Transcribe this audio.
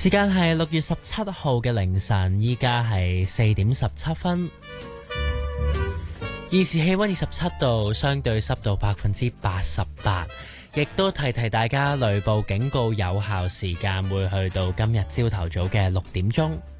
時間係6月17號嘅凌晨，依家係4點17分。現時氣溫27度，相對濕度88%，亦都提大家雷暴警告有效時間會去到今日朝頭早嘅6點鐘。